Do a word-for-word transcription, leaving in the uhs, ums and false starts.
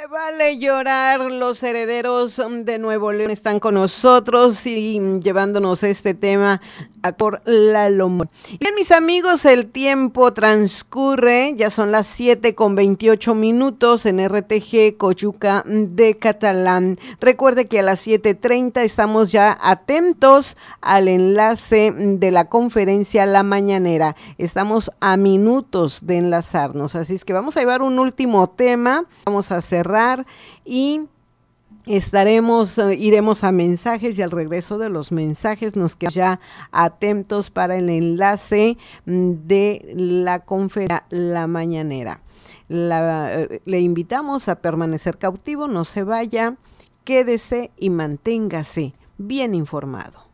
Vale llorar, los herederos de Nuevo León están con nosotros y llevándonos este tema a por la Lomón. Bien, mis amigos, el tiempo transcurre, ya son las siete con veintiocho minutos en R T G Coyuca de Catalán. Recuerde que a las siete treinta estamos ya atentos al enlace de la conferencia La Mañanera. Estamos a minutos de enlazarnos, así es que vamos a llevar un último tema, vamos a cerrar y estaremos, uh, iremos a mensajes y al regreso de los mensajes nos quedamos ya atentos para el enlace de la conferencia La Mañanera. La, uh, le invitamos a permanecer cautivo, no se vaya, quédese y manténgase bien informado.